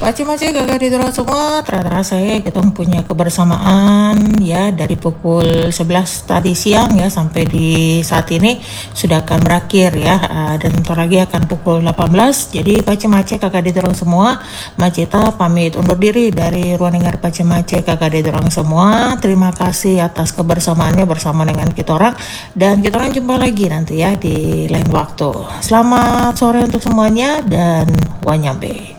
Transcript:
Macam-macam kakak di dorong semua, terasa ya kita punya kebersamaan ya dari pukul 11 tadi siang ya sampai di saat ini sudah akan berakhir ya. Dan bentar lagi akan pukul 18. Jadi macam-macam kakak di dorong semua, Macita pamit undur diri dari ruang dengar macam-macam kakak di dorong semua. Terima kasih atas kebersamaannya bersama dengan kita orang, dan kita orang jumpa lagi nanti ya di lain waktu. Selamat sore untuk semuanya dan wanyambe.